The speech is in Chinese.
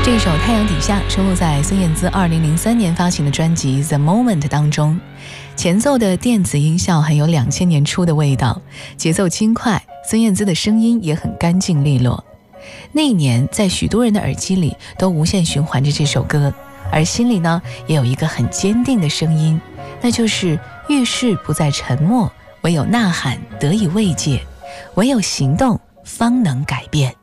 这首《太阳底下》收录在孙燕姿2003年发行的专辑《The Moment》当中，前奏的电子音效很有2000年初的味道，节奏轻快，孙燕姿的声音也很干净利落。那一年在许多人的耳机里都无限循环着这首歌，而心里呢也有一个很坚定的声音，那就是遇事不再沉默，唯有呐喊得以慰藉，唯有行动方能改变。